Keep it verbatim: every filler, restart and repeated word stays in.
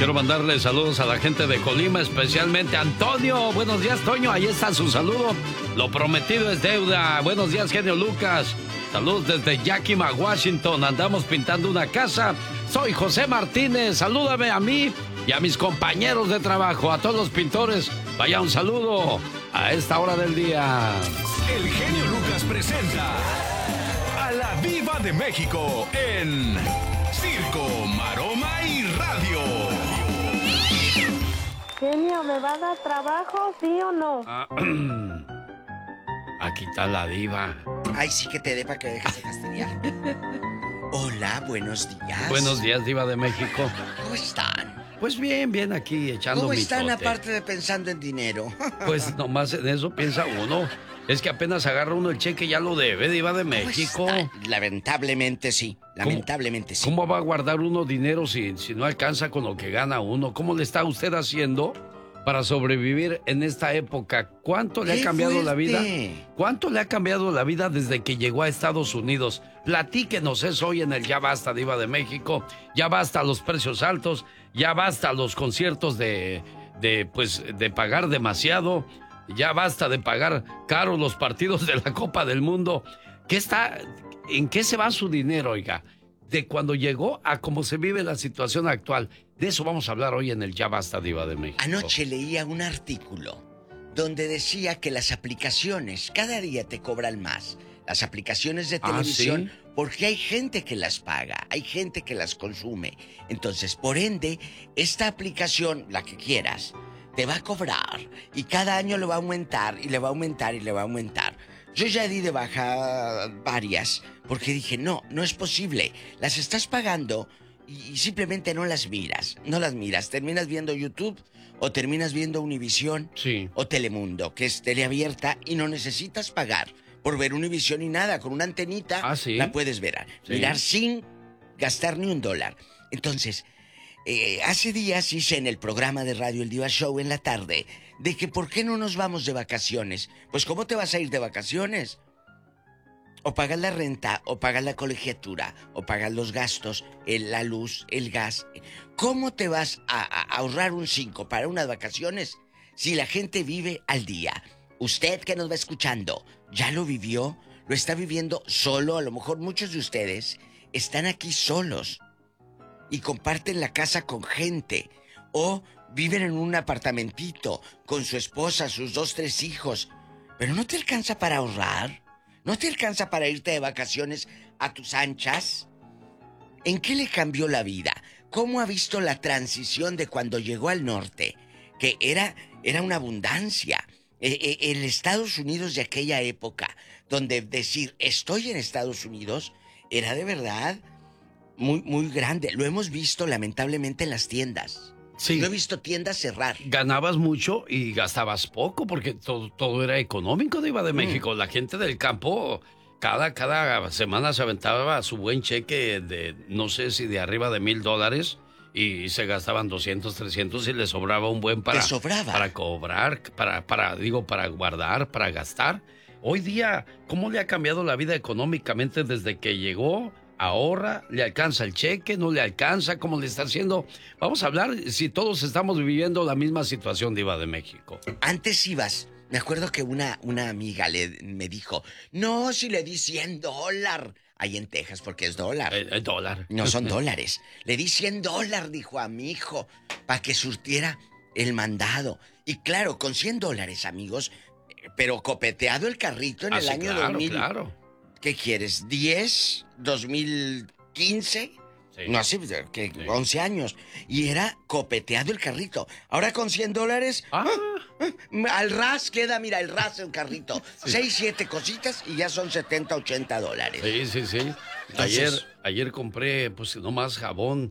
Quiero mandarle saludos a la gente de Colima, especialmente a Antonio. Buenos días, Toño. Ahí está su saludo. Lo prometido es deuda. Buenos días, genio Lucas. Saludos desde Yakima, Washington. Andamos pintando una casa. Soy José Martínez. Salúdame a mí y a mis compañeros de trabajo. A todos los pintores, vaya un saludo a esta hora del día. El genio Lucas presenta a la Diva de México en Circo, Maroma y Radio. Genio, ¿me va a dar trabajo, sí o no? Ah, aquí está la diva. Ay, sí que te dé para que dejes de castañar. Hola, buenos días. Buenos días, Diva de México. ¿Cómo están? Pues bien, bien aquí echando ¿Cómo mi están tote. aparte de pensando en dinero? Pues nomás en eso piensa uno. Es que apenas agarra uno el cheque ya lo debe, Diva de México. Lamentablemente sí, lamentablemente sí. ¿Cómo va a guardar uno dinero si, si no alcanza con lo que gana uno? ¿Cómo le está usted haciendo para sobrevivir en esta época? ¿Cuánto le ha cambiado la vida? ¿Cuánto le ha cambiado la vida desde que llegó a Estados Unidos? Platíquenos eso hoy en el Ya Basta, Diva de México. Ya basta los precios altos, ya basta los conciertos de, de, pues, de pagar demasiado, ya basta de pagar caro los partidos de la Copa del Mundo. ¿Qué está, en qué se va su dinero, oiga? De cuando llegó a cómo se vive la situación actual. De eso vamos a hablar hoy en el Ya Basta, Diva de México. Anoche leía un artículo donde decía que las aplicaciones cada día te cobran más. Las aplicaciones de televisión, ¿Ah, sí? Porque hay gente que las paga, hay gente que las consume. Entonces, por ende, esta aplicación, la que quieras, te va a cobrar y cada año le va a aumentar y le va a aumentar y le va a aumentar. Yo ya di de baja varias porque dije, no, no es posible. Las estás pagando y simplemente no las miras, no las miras. Terminas viendo YouTube o terminas viendo Univisión, sí, o Telemundo, que es teleabierta y no necesitas pagar por ver Univisión y nada. Con una antenita ¿Ah, sí? la puedes ver, Sí. mirar sin gastar ni un dólar. Entonces, eh, hace días hice en el programa de radio El Diva Show en la tarde de que ¿por qué no nos vamos de vacaciones? Pues ¿cómo te vas a ir de vacaciones? O pagas la renta, o pagas la colegiatura, o pagas los gastos, el, la luz, el gas. ¿Cómo te vas a, a ahorrar un cinco para unas vacaciones si la gente vive al día? Usted que nos va escuchando, ¿ya lo vivió? ¿Lo está viviendo solo? A lo mejor muchos de ustedes están aquí solos y comparten la casa con gente, o viven en un apartamentito con su esposa, sus dos, tres hijos, pero no te alcanza para ahorrar. ¿No te alcanza para irte de vacaciones a tus anchas? ¿En qué le cambió la vida? ¿Cómo ha visto la transición de cuando llegó al norte? Que era, era una abundancia. Eh, eh, el Estados Unidos de aquella época, donde decir estoy en Estados Unidos, era de verdad muy, muy grande. Lo hemos visto lamentablemente en las tiendas. Sí. Lo he visto tiendas cerrar. Ganabas mucho y gastabas poco porque todo, todo era económico, Diva de México. Mm. La gente del campo cada, cada semana se aventaba su buen cheque de no sé si de arriba de mil dólares y se gastaban doscientos, trescientos y les sobraba un buen para, ¿Te sobraba? para cobrar, para, para, digo, para guardar, para gastar. Hoy día, ¿cómo le ha cambiado la vida económicamente desde que llegó? Ahorra, le alcanza el cheque, no le alcanza, ¿cómo le está haciendo? Vamos a hablar si todos estamos viviendo la misma situación, Diva de México. Antes ibas, me acuerdo que una, una amiga le, me dijo, no, si le di cien dólares, ahí en Texas, porque es dólar. El, el dólar. No son dólares. Le di cien dólares, dijo a mi hijo, para que surtiera el mandado. Y claro, con cien dólares, amigos, pero copeteado el carrito en ah, el sí, año claro, dos mil. Claro. ¿Qué quieres? ¿diez? ¿dos mil quince? Sí. No, así, que sí. once años. Y era copeteado el carrito. Ahora con cien dólares, ah. ah, al ras queda, mira, el ras en carrito. Sí. seis, siete cositas y ya son setenta, ochenta dólares. Sí, sí, sí. Entonces, ayer, ayer compré, pues, nomás jabón